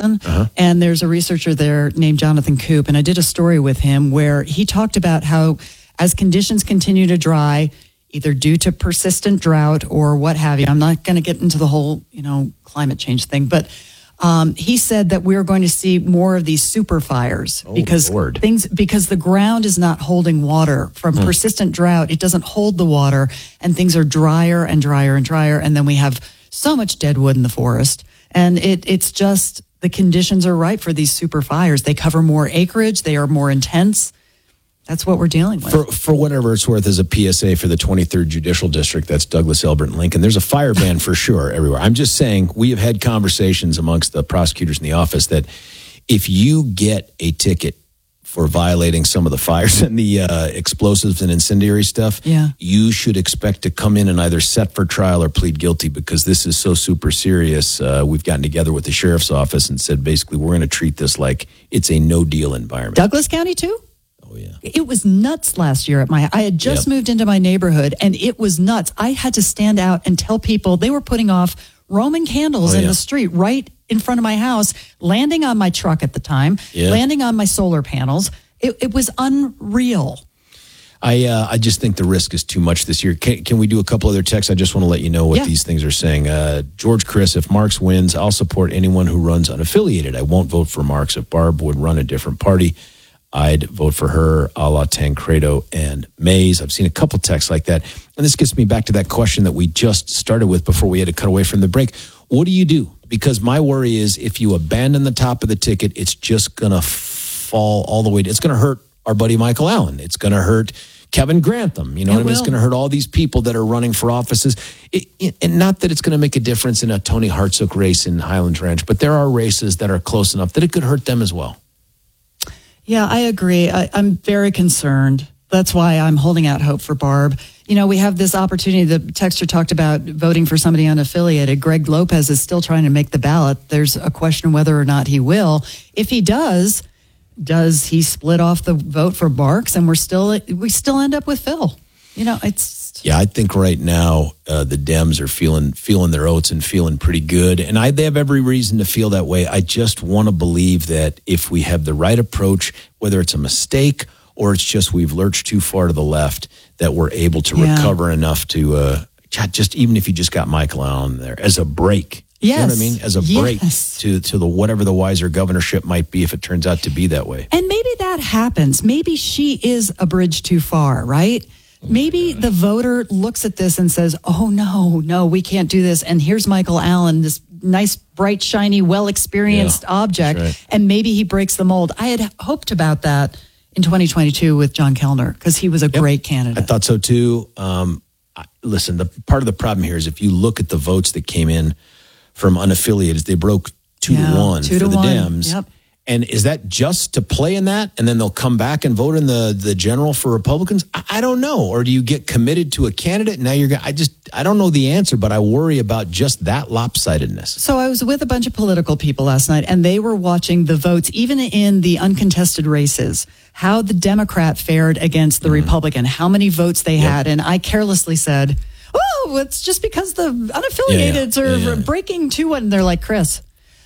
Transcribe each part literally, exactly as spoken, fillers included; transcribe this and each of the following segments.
Wisconsin. Uh-huh. And there's a researcher there named Jonathan Koop. And I did a story with him where he talked about how as conditions continue to dry, either due to persistent drought or what have you, I'm not going to get into the whole, you know, climate change thing, but um, he said that we're going to see more of these super fires oh, because Lord. things, because the ground is not holding water from hmm. persistent drought. It doesn't hold the water and things are drier and drier and drier. And then we have so much dead wood in the forest. And it, it's just, the conditions are right for these super fires. They cover more acreage. They are more intense. That's what we're dealing with. For, for whatever it's worth, as a P S A for the twenty-third Judicial District, that's Douglas, Elbert, and Lincoln, there's a fire ban for sure everywhere. I'm just saying, we have had conversations amongst the prosecutors in the office that if you get a ticket for violating some of the fires and the uh, explosives and incendiary stuff, yeah. you should expect to come in and either set for trial or plead guilty, because this is so super serious. Uh, we've gotten together with the sheriff's office and said, basically, we're going to treat this like it's a no-deal environment. Douglas County, too? Oh, yeah. It was nuts last year at my, I had just yep. moved into my neighborhood and it was nuts. I had to stand out and tell people they were putting off Roman candles oh, in yeah. the street right in front of my house, landing on my truck at the time, yeah. landing on my solar panels. It, it was unreal. I uh, I just think the risk is too much this year. Can, can we do a couple other texts? I just want to let you know what yeah. these things are saying. Uh, George Chris, if Marks wins, I'll support anyone who runs unaffiliated. I won't vote for Marks. If Barb would run a different party, I'd vote for her, a la Tancredo and Mays. I've seen a couple texts like that. And this gets me back to that question that we just started with before we had to cut away from the break. What do you do? Because my worry is if you abandon the top of the ticket, it's just going to fall all the way. It's going to hurt our buddy Michael Allen. It's going to hurt Kevin Grantham. You know it what I mean? will. It's going to hurt all these people that are running for offices. It, it, and not that it's going to make a difference in a Tony Hartsook race in Highlands Ranch, but there are races that are close enough that it could hurt them as well. Yeah, I agree. I, I'm very concerned. That's why I'm holding out hope for Barb. You know, we have this opportunity. The texter talked about voting for somebody unaffiliated. Greg Lopez is still trying to make the ballot. There's a question whether or not he will. If he does, does he split off the vote for Marks? And we're still we still end up with Phil. You know, it's yeah. I think right now uh, the Dems are feeling feeling their oats and feeling pretty good, and I they have every reason to feel that way. I just want to believe that if we have the right approach, whether it's a mistake or it's just we've lurched too far to the left, that we're able to yeah. recover enough to uh, just even if you just got Michael Allen there as a break. Yes. You know what I mean? As a break yes. to, to the whatever the wiser governorship might be if it turns out to be that way. And maybe that happens. Maybe she is a bridge too far, right? Oh maybe the voter looks at this and says, oh, no, no, we can't do this. And here's Michael Allen, this nice, bright, shiny, well-experienced yeah, object. right. And maybe he breaks the mold. I had hoped about that in twenty twenty-two with John Kellner because he was a yep. great candidate. I thought so, too. Um, I, listen, the part of the problem here is if you look at the votes that came in from unaffiliated, they broke two yeah, to one two for to the one. Dems. Yep. And is that just to play in that, and then they'll come back and vote in the, the general for Republicans? I, I don't know. Or do you get committed to a candidate? Now you're going. I just I don't know the answer, but I worry about just that lopsidedness. So I was with a bunch of political people last night, and they were watching the votes, even in the uncontested races, how the Democrat fared against the mm-hmm. Republican, how many votes they yep. had, and I carelessly said, "Oh, it's just because the unaffiliateds yeah, yeah. are yeah, yeah. breaking two one." They're like, Chris,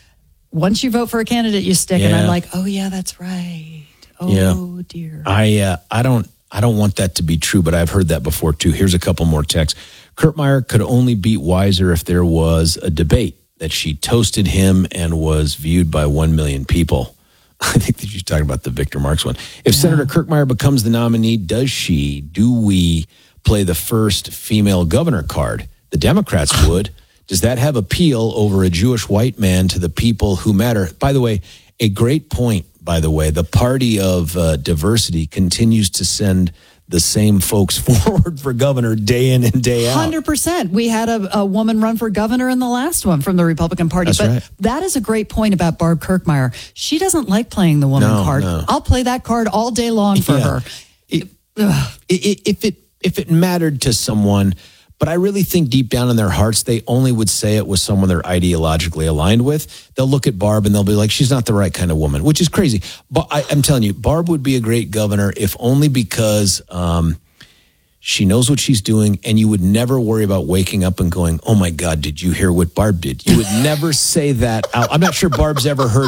once you vote for a candidate, you stick. Yeah. And I'm like, oh yeah, that's right. Oh yeah. dear. I uh, I don't I don't want that to be true, but I've heard that before too. Here's a couple more texts. Kurt Meyer could only beat Weiser if there was a debate that she toasted him and was viewed by one million people. I think that you're talking about the Victor Marks one. If yeah. Senator Kirkmeyer becomes the nominee, does she, do we play the first female governor card? The Democrats would. Does that have appeal over a Jewish white man to the people who matter? By the way, a great point, by the way. The party of uh, diversity continues to send the same folks forward for governor day in and day out. one hundred percent. We had a, a woman run for governor in the last one from the Republican Party. That's but right. that is a great point about Barb Kirkmeyer. She doesn't like playing the woman no, card. No. I'll play that card all day long for yeah. her. It, it, if it if it mattered to someone, but I really think deep down in their hearts, they only would say it was someone they're ideologically aligned with. They'll look at Barb and they'll be like, she's not the right kind of woman, which is crazy. But I, I'm telling you, Barb would be a great governor if only because um, she knows what she's doing, and you would never worry about waking up and going, oh my God, did you hear what Barb did? You would never say that out. I'm not sure Barb's ever heard